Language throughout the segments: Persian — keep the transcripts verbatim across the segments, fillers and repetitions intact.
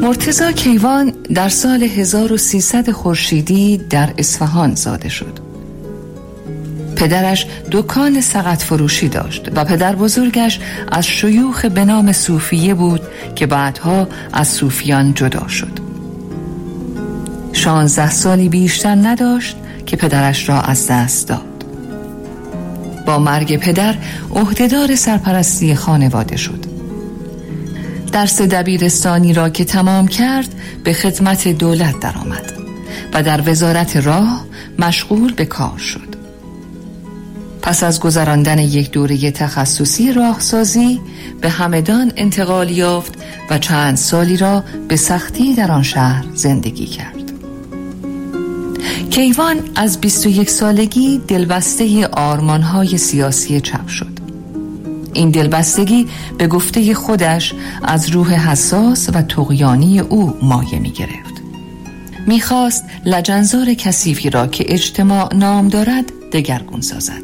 مرتضی کیوان در سال هزار و سیصد خورشیدی در اصفهان زاده شد. پدرش دکان سقط فروشی داشت و پدر بزرگش از شیوخ به نام صوفیه بود که بعدها از صوفیان جدا شد. شانزده سالی بیشتر نداشت که پدرش را از دست داد. با مرگ پدر عهدهدار سرپرستی خانواده شد. درس دبیرستانی را که تمام کرد به خدمت دولت درآمد و در وزارت راه مشغول به کار شد. پس از گذراندن یک دوره تخصصی راهسازی به همدان انتقال یافت و چند سالی را به سختی در آن شهر زندگی کرد. کیوان از بیست و یک سالگی دلبسته آرمان‌های سیاسی چپ شد. این دلبستگی به گفته خودش از روح حساس و طغیانی او مایه می گرفت. می خواست لجنزار کثیفی را که اجتماع نام دارد دگرگون سازد.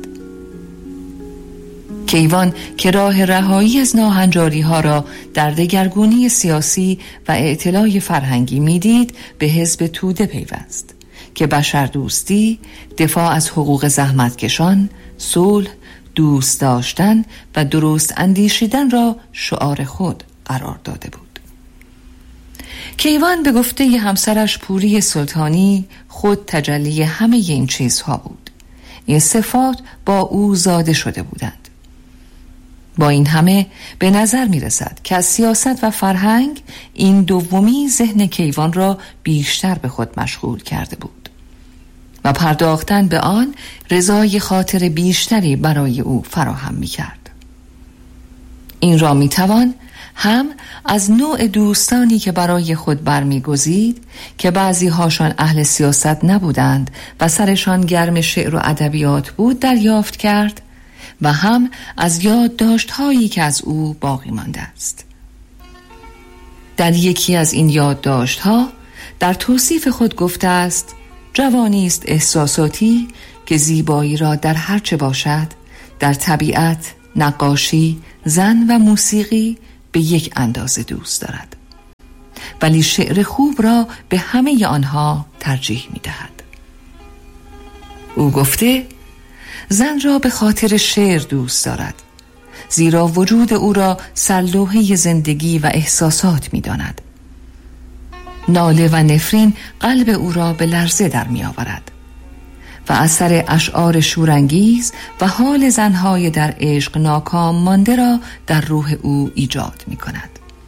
کیوان که راه رهایی از ناهنجاری ها را در دگرگونی سیاسی و اعتلاع فرهنگی می دید، به حزب توده پیوست که بشردوستی، دفاع از حقوق زحمتکشان، صلح، دوست داشتن و درست اندیشیدن را شعار خود قرار داده بود. کیوان به گفته همسرش پوری سلطانی خود تجلی همه این چیزها بود. این صفات با او زاده شده بودند. با این همه به نظر می رسد که از سیاست و فرهنگ این دومی ذهن کیوان را بیشتر به خود مشغول کرده بود و پرداختن به آن رضای خاطر بیشتری برای او فراهم می کرد. این را می توان هم از نوع دوستانی که برای خود برمیگزید که بعضی هاشان اهل سیاست نبودند و سرشان گرم شعر و ادبیات بود دریافت کرد و هم از یادداشت‌هایی که از او باقی مانده است. در یکی از این یادداشت‌ها در توصیف خود گفته است: جوانی است احساساتی که زیبایی را در هر چه باشد، در طبیعت، نقاشی، زن و موسیقی به یک اندازه دوست دارد، ولی شعر خوب را به همه آنها ترجیح می دهد. او گفته زن را به خاطر شعر دوست دارد، زیرا وجود او را سرلوحه زندگی و احساسات می داند. ناله و نفرین قلب او را به لرزه در می آورد و اثر اشعار شورانگیز و حال زنهای در عشق ناکام مانده را در روح او ایجاد می کند.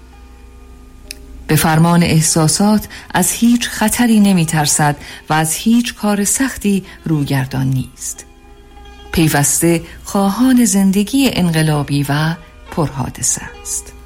به فرمان احساسات از هیچ خطری نمی ترسد و از هیچ کار سختی روگردان نیست. پیوسته خواهان زندگی انقلابی و پرحادثه است.